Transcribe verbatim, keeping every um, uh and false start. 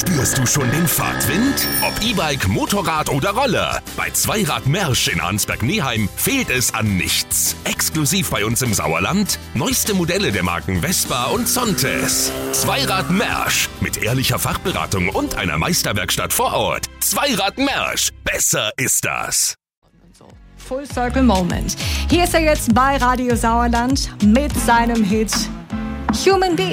Spürst du schon den Fahrtwind? Ob E-Bike, Motorrad oder Roller. Bei Zweirad Mersch in Arnsberg-Neheim fehlt es an nichts. Exklusiv bei uns im Sauerland. Neueste Modelle der Marken Vespa und Zontes. Zweirad Mersch. Mit ehrlicher Fachberatung und einer Meisterwerkstatt vor Ort. Zweirad Mersch. Besser ist das. Full Circle Moment. Hier ist er jetzt bei Radio Sauerland mit seinem Hit Human Being.